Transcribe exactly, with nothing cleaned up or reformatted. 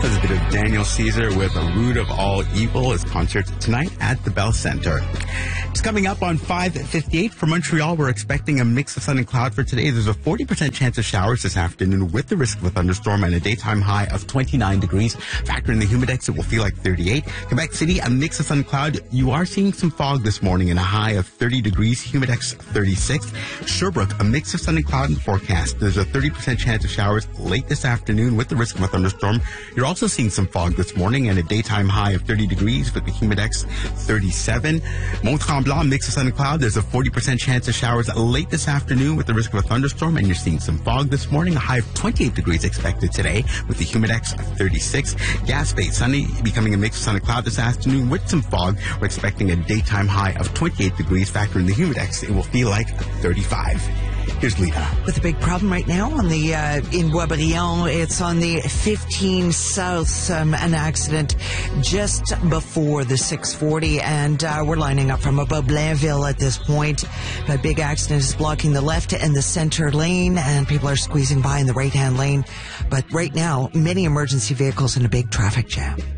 There's a bit of Daniel Caesar with A Root of All Evil. His concert tonight at the Bell Centre. It's coming up on five fifty-eight. For Montreal, we're expecting a mix of sun and cloud for today. There's a forty percent chance of showers this afternoon with the risk of a thunderstorm and a daytime high of twenty-nine degrees. Factor in the humidex, it will feel like thirty-eight. Quebec City, a mix of sun and cloud. You are seeing some fog this morning and a high of thirty degrees. Humidex thirty-six. Sherbrooke, a mix of sun and cloud in the forecast. There's a thirty percent chance of showers late this afternoon with the risk of a thunderstorm. You're also seeing some fog this morning and a daytime high of thirty degrees with the humidex thirty-seven. Mont-Tremblant, mix of sun and cloud. There's a forty percent chance of showers late this afternoon with the risk of a thunderstorm, and you're seeing some fog this morning. A high of twenty-eight degrees expected today with the humidex thirty-six. Gaspé, sunny, becoming a mix of sun and cloud this afternoon with some fog. We're expecting a daytime high of twenty-eight degrees. Factor in the humidex, it will feel like thirty-five. Here's Lita. With a big problem right now on the uh, in Boisbriand, it's on the fifteen South, um, an accident just before the six forty, and uh, we're lining up from above Blainville at this point. A big accident is blocking the left and the center lane, and people are squeezing by in the right-hand lane. But right now, many emergency vehicles in a big traffic jam.